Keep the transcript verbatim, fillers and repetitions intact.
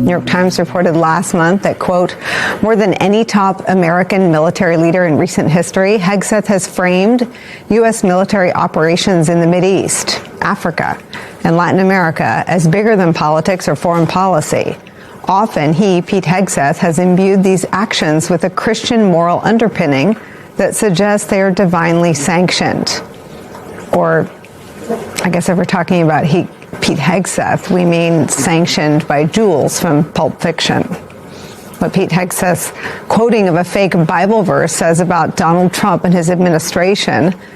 New York Times reported last month that, quote, more than any top American military leader in recent history, Hegseth has framed U S military operations in the Mideast, Africa, and Latin America as bigger than politics or foreign policy. Often he, Pete Hegseth, has imbued these actions with a Christian moral underpinning that suggests they are divinely sanctioned. Or, I guess if we're talking about he, Pete Hegseth, we mean sanctioned by Jules from Pulp Fiction. What Pete Hegseth's quoting of a fake Bible verse says about Donald Trump and his administration